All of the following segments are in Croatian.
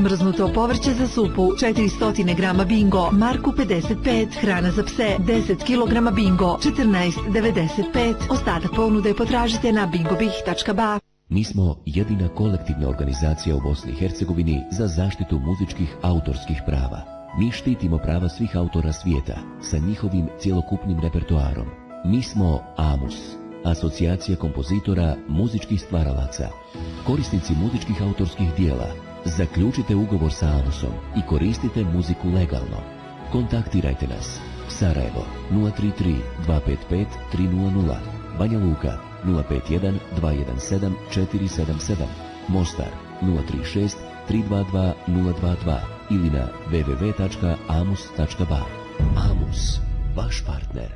Zamrznuto povrće za supu 400 grama Bingo, marku 55, hrana za pse 10 kg Bingo, 14,95. Ostatak ponude potražite na bingobih.ba. Mi smo jedina kolektivna organizacija u Bosni i Hercegovini za zaštitu muzičkih autorskih prava. Mi štitimo prava svih autora svijeta sa njihovim cjelokupnim repertoarom. Mi smo AMUS, Asocijacija kompozitora muzičkih stvaralaca. Korisnici muzičkih autorskih dijela, zaključite ugovor sa AMUS-om i koristite muziku legalno. Kontaktirajte nas. Sarajevo 033 255 300, Banja Luka 051 217 477, Mostar 036 322 022 ili na www.amus.ba. AMUS, vaš partner.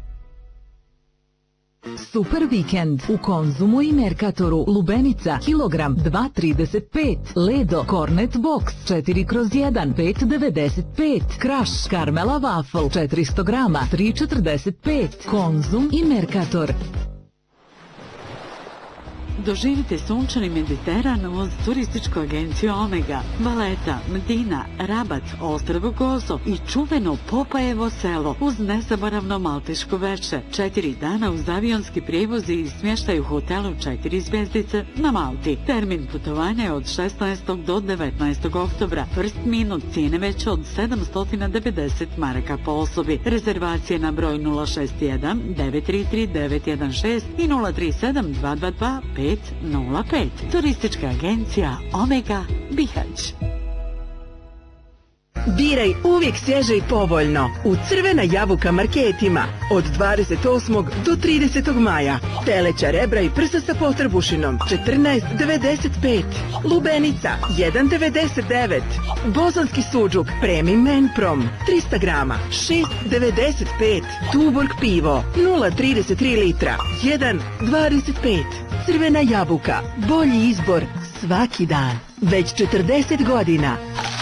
Super vikend u Konzumu i Merkatoru. Lubenica kilogram 2,35. Ledo Cornet Box 4/1 5,95. Kraš Karmela Waffle 400 grama 3,45. Konzum i Merkator. Doživite sunčani Mediteran uz turističku agenciju Omega, Valeta, Medina, Rabat, Ostrvo Gozo i čuveno Popajevo selo uz nezaboravno malteško veče. 4 dana uz avionski prijevoz i smještaj u hotelu 4 zvjezdice na Malti. Termin putovanja je od 16. do 19. oktobra. First minut cijene veće od 790 maraka po osobi. Rezervacije na broj 061 933 916 i 037 222 505. Turistička agencija Omega Bihać. Biraj uvijek svježe i povoljno u Crvena jabuka marketima od 28. do 30. maja. Teleća rebra i prsa sa potrbušinom 14,95. Lubenica 1,99. Bozonski suđuk Premium Menprom 300 grama 6,95. Tuborg pivo 0,33 litra 1,25. Crvena jabuka, bolji izbor svaki dan. Već 40 godina.